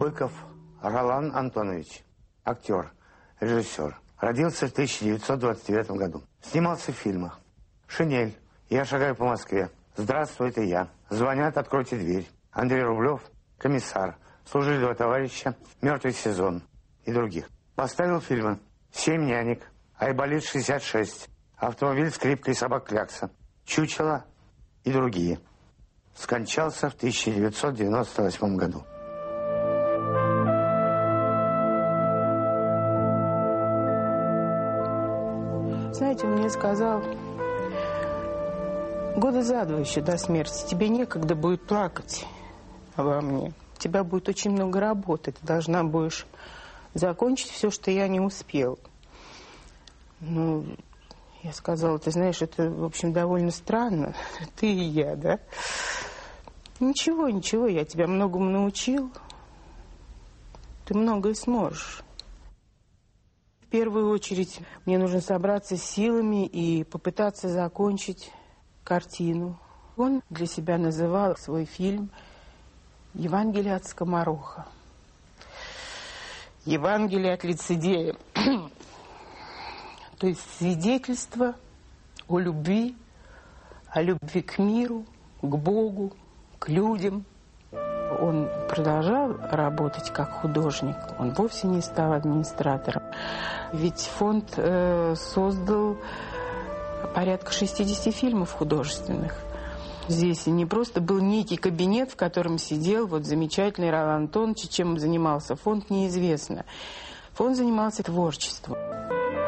Быков Ролан Антонович, актер, режиссер. Родился в 1929 году. Снимался в фильмах «Шинель», «Я шагаю по Москве», «Здравствуй, это я», «Звонят, откройте дверь», Андрей Рублев, «Комиссар», «Служили два товарища», «Мертвый сезон» и других. Поставил фильмы «Семь нянек», «Айболит 66», «Автомобиль, скрипка и собак Клякса», «Чучело» и другие. Скончался в 1998 году. Знаете, он мне сказал, года за два еще до смерти тебе некогда будет плакать обо мне. У тебя будет очень много работы. Ты должна будешь закончить все, что я не успел. Ну, я сказала, ты знаешь, это, в общем, довольно странно. Ты и я, да? Ничего, ничего, я тебя многому научил. Ты многое сможешь. В первую очередь мне нужно собраться с силами и попытаться закончить картину. Он для себя называл свой фильм «Евангелие от скомороха». Евангелие от лицедея. То есть свидетельство о любви к миру, к Богу, к людям. Он продолжал работать как художник. Он вовсе не стал администратором. Ведь фонд создал порядка 60 фильмов художественных. Здесь не просто был некий кабинет, в котором сидел вот замечательный Ролан Антонович, чем занимался фонд, неизвестно. Фонд занимался творчеством.